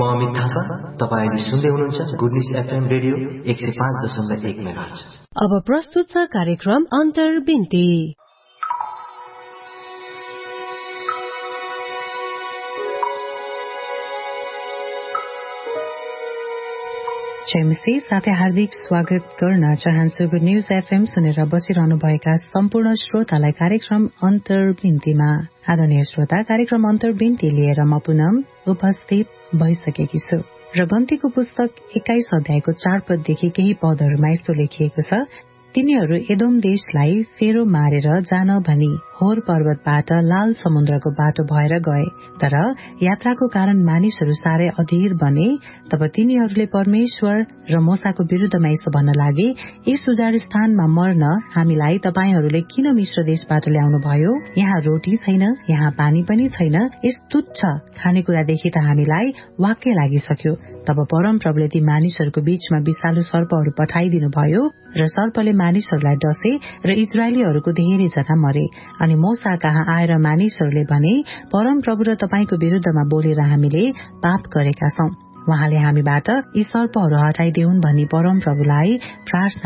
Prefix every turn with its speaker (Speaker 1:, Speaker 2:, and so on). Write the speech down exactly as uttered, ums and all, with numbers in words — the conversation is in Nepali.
Speaker 1: म अमित थापा, तपाईले सुन्दै हुनुहुन्छ गुड न्युज एफएम रेडियो एक सय पाँच दशमलव एक मेगाहर्ज।
Speaker 2: अब प्रस्तुत छ कार्यक्रम अन्तर्बिन्ती।
Speaker 3: जयमसी साथै हार्दिक स्वागत गर्न चाहन्छु गुड न्युज एफएम सुनेर बसिरहनुभएका सम्पूर्ण श्रोतालाई कार्यक्रम अन्तर्बिन्तीमा। आदरणीय श्रोता, कार्यक्रम अन्तर्बिन्ती लिएर म पुनः उपस्थित भइसकेकी छु र गन्तीको पुस्तक एक्काइस अध्यायको चार पददेखि केही पदहरूमा यस्तो लेखिएको छ। तिनीहरू एदोम देशलाई फेरो मारेर जान भनी होर पर्वतबाट लाल समुद्रको बाटो भएर गए, तर यात्राको कारण मानिसहरू साह्रै अधीर बने। तब तिनीहरूले परमेश्वर र मूसाको विरुद्धमा यसो भन्न लागे, यस उजाड स्थानमा मर्न हामीलाई तपाईहरूले किन मिश्र देशबाट ल्याउनु भयो? यहाँ रोटी छैन, यहाँ पानी पनि छैन, यस तुच्छ खानेकुरादेखि त हामीलाई वाक्कै लागिसक्यो। तब परम प्रभुले ती मानिसहरूको बीचमा विषालु सर्पहरू पठाइदिनु भयो र सर्पले मानिसहरूलाई डसे र इजरायलीहरूको धेरै जना मरे। अनि मूसा कहाँ आएर मानिसहरूले भने, परम प्रभु र तपाईको विरुद्धमा बोलेर हामीले पाप गरेका छौं, उहाँले हामीबाट यी सर्पहरू हटाइदेऊन् भनी परम प्रभुलाई प्रार्थना